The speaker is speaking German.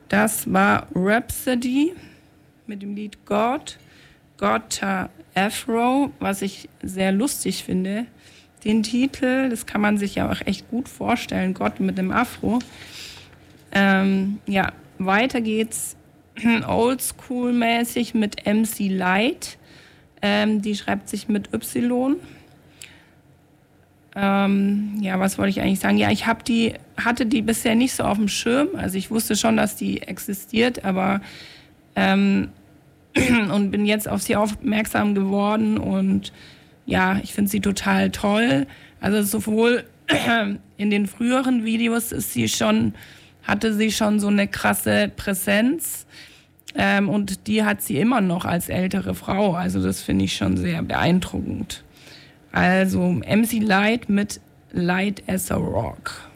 Das war Rhapsody mit dem Lied Gotta Afro, was ich sehr lustig finde. Den Titel, das kann man sich ja auch echt gut vorstellen, Gott mit dem Afro. Ja, weiter geht's oldschool-mäßig mit MC Light. Die schreibt sich mit Y. Ja, was wollte ich eigentlich sagen? Ja, hatte die bisher nicht so auf dem Schirm. Also ich wusste schon, dass die existiert, aber und bin jetzt auf sie aufmerksam geworden und ja, ich finde sie total toll. Also sowohl in den früheren Videos hatte sie schon so eine krasse Präsenz und die hat sie immer noch als ältere Frau. Also das finde ich schon sehr beeindruckend. Also MC Light mit Light as a Rock.